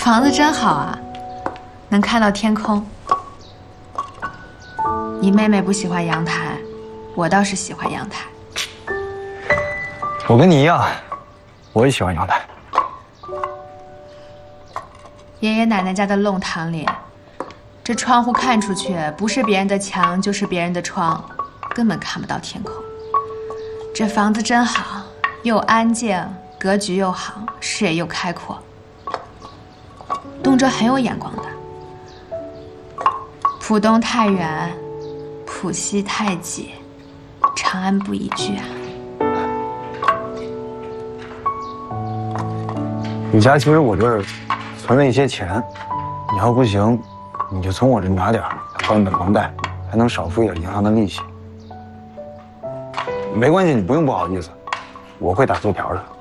房子真好啊，能看到天空。你妹妹不喜欢阳台，我倒是喜欢阳台。 我跟你一样，我也喜欢阳台。 爷爷奶奶家的弄堂里，这窗户看出去，不是别人的墙就是别人的窗，根本看不到天空。这房子真好，又安静，格局又好，视野又开阔。东哲很有眼光的。浦东太远，浦西太挤，长安不宜居啊。 你家其实我这儿存了一些钱，你要不行，你就从我这拿点儿还你的房贷，还能少付一点银行的利息。没关系，你不用不好意思，我会打租条的。